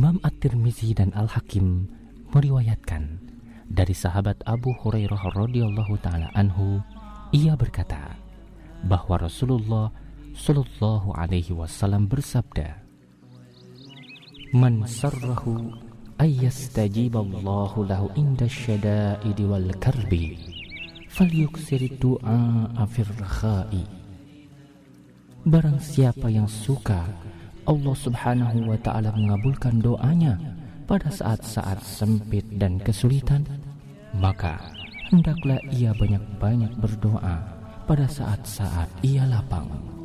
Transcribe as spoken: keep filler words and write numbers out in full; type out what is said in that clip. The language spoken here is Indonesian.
Imam At-Tirmizi dan Al-Hakim meriwayatkan dari sahabat Abu Hurairah radhiyallahu taala anhu, ia berkata bahwa Rasulullah sallallahu alaihi wasallam bersabda, "Man sarrahu ayyastajiballahu lahu inda syada'idi wal karbi falyuksir du'a fir rakhai." Barang siapa yang suka Allah subhanahu wa ta'ala mengabulkan doanya pada saat-saat sempit dan kesulitan, maka hendaklah ia banyak-banyak berdoa pada saat-saat ia lapang.